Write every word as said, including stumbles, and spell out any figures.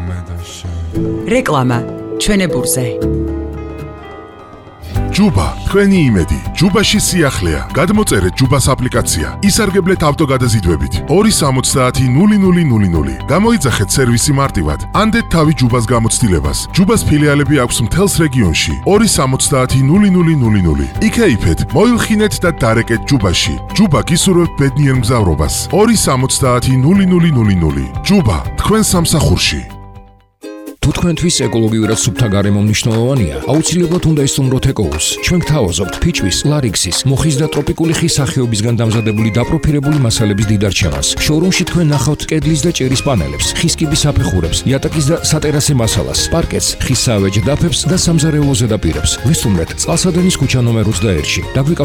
რეკლამა ჩვენებურზე. ჯუბა, თქვენი იმედი. ჯუბაში სიახლეა. გადმოწერეთ ჯუბას აპლიკაცია. ისარგებლეთ ავტოგადაზიდვებით. ორი სამოცდაათი ნული ნული ნული ნული. გამოიძახეთ სერვისი მარტივად. ანდეთ თავი ჯუბას გამოცდილებას. ჯუბას ფილიალები აქვს მთელს რეგიონში. ორი სამოცდაათი ნული ნული ნული ნული. იქეიფეთ, მოილხინეთ და დარეკეთ ჯუბაში. ჯუბა გისურვებთ ბედნიერ მგზავრობას. ორი სამოცდაათი ნული ნული ნული ნული. ჯუბა, თქვენ სამსახურში. თუ თქვენთვის ეკოლოგიურად სუფთა გარემო მნიშვნელოვანია, აუცილებლად უნდა ისტუმროთ ეკოუს. ჩვენ გთავაზობთ ფიჭვის, ლარიქსის, მუხის და ტროპიკული ხის სახეობისგან დამზადებული დაპროფილებული მასალების დიდარჩევას. შოურუმში თქვენ ნახავთ კედლის და ჭერის პანელებს, ხის კიბის საფეხურებს, იატაკის და სატერასე მასალას, პარკეტს, ხის საავეჯ დაფებს და სამზარეულო ზედაპირებს. ვისტუმრეთ წყალსადენის ქუჩა ნომერ ოცდაერთში. დაგვიკავშირეთ